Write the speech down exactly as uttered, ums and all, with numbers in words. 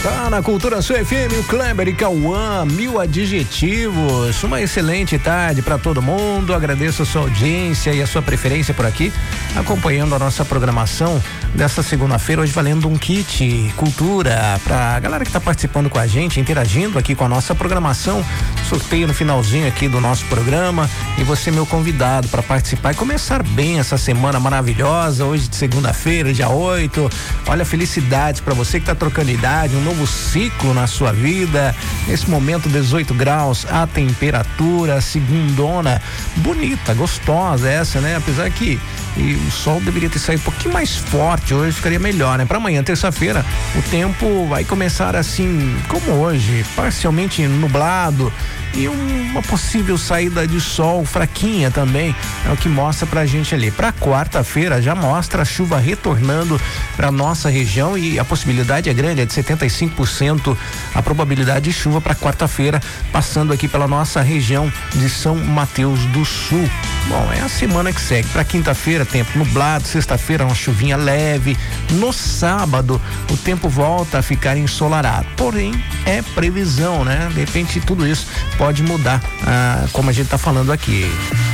Tá na Cultura Sul F M, o Kleber e Cauã, mil adjetivos. Uma excelente tarde para todo mundo. Agradeço a sua audiência e a sua preferência por aqui, acompanhando a nossa programação dessa segunda-feira, hoje valendo um kit cultura pra galera que tá participando com a gente, interagindo aqui com a nossa programação. Sorteio no finalzinho aqui do nosso programa e você, meu convidado, para participar e começar bem essa semana maravilhosa, hoje de segunda-feira, dia oito. Olha, felicidades para você que tá trocando idade, um novo ciclo na sua vida. Nesse momento, dezoito graus a temperatura, segundona bonita, gostosa essa, né? Apesar que e o sol deveria ter saído um pouquinho mais forte hoje, ficaria melhor, né? Para amanhã, terça-feira, o tempo vai começar assim como hoje, parcialmente nublado e um, uma possível saída de sol fraquinha também, é o que mostra pra gente ali. Pra quarta-feira já mostra a chuva retornando pra nossa região e a possibilidade é grande, é de setenta e cinco por cento a probabilidade de chuva pra quarta-feira, passando aqui pela nossa região de São Mateus do Sul. Bom, é a semana que segue. Pra quinta-feira, tempo nublado, sexta-feira uma chuvinha leve, no sábado o tempo volta a ficar ensolarado, porém é previsão, né? De repente tudo isso pode mudar, ah, como a gente tá falando aqui.